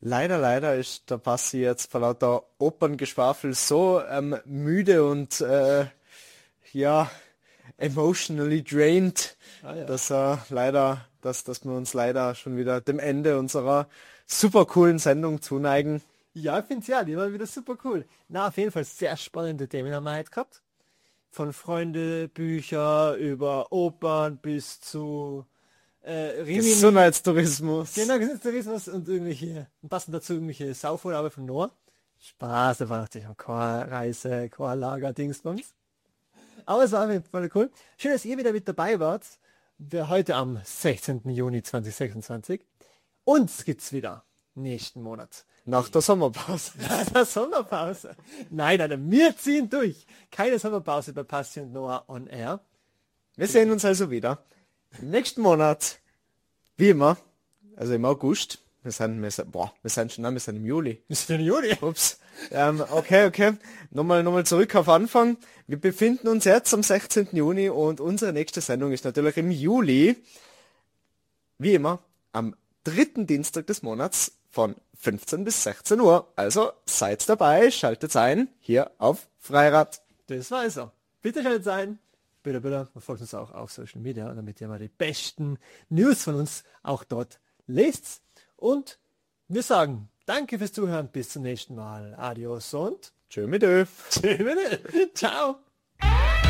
Leider ist der Passi jetzt vor lauter Operngeschwafel so müde und ja, emotionally drained, Ah, ja. dass wir uns leider schon wieder dem Ende unserer super coolen Sendung zuneigen. Ja, ich finde es ja, die war wieder super cool. Na, auf jeden Fall sehr spannende Themen haben wir heute gehabt. Von Freunde, Bücher, über Opern bis zu Rimini. Gesundheitstourismus. Genau, Gesundheitstourismus und passend dazu irgendwelche Saufurlaube von Noah. Spaß, da war natürlich Chorreise, Chorlager, Dingsbums. Aber es war auf jeden Fall cool. Schön, dass ihr wieder mit dabei wart. Wir heute am 16. Juni 2026. Uns gibt's wieder nächsten Monat. Nach der Sommerpause. Nach der Sommerpause. Nein, wir ziehen durch. Keine Sommerpause bei Passi und Noah on Air. Wir sehen uns also wieder im nächsten Monat. Wie immer. Also im August. Wir sind im Juli. Wir sind im Juli. Ups. Okay. Nochmal zurück auf Anfang. Wir befinden uns jetzt am 16. Juni und unsere nächste Sendung ist natürlich im Juli. Wie immer am dritten Dienstag des Monats von 15 bis 16 Uhr. Also seid dabei, schaltet ein hier auf Freirad. Das war es so. Bitte schaltet ein. Bitte. Und folgt uns auch auf Social Media, damit ihr mal die besten News von uns auch dort lest. Und wir sagen danke fürs Zuhören. Bis zum nächsten Mal. Adios und Tschö mit Ö. Ciao.